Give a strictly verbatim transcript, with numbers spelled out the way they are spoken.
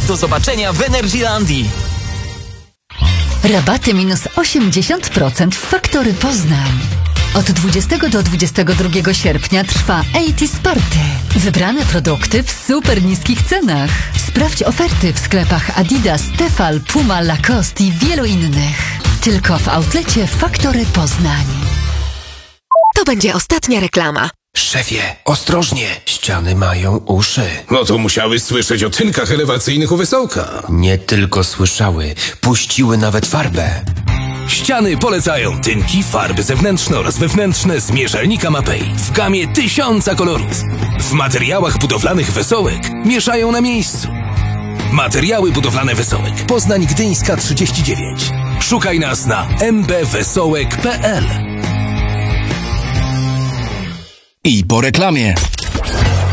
Do zobaczenia w Energylandii. Rabaty minus osiemdziesiąt procent w Faktory Poznań. Od dwudziestego do dwudziestego drugiego sierpnia trwa osiemdziesiąt Party. Wybrane produkty w super niskich cenach. Sprawdź oferty w sklepach Adidas, Tefal, Puma, Lacoste i wielu innych. Tylko w outlecie Faktory Poznań. To będzie ostatnia reklama. Szefie, ostrożnie, ściany mają uszy. No to musiały słyszeć o tynkach elewacyjnych u Wesołka. Nie tylko słyszały, puściły nawet farbę. Ściany polecają tynki, farby zewnętrzne oraz wewnętrzne z mieszalnika Mapei w gamie tysiąca kolorów. W materiałach budowlanych Wesołek mieszają na miejscu. Materiały budowlane Wesołek. Poznań Gdyńska trzydzieści dziewięć. Szukaj nas na m b wesołek kropka p l. I po reklamie.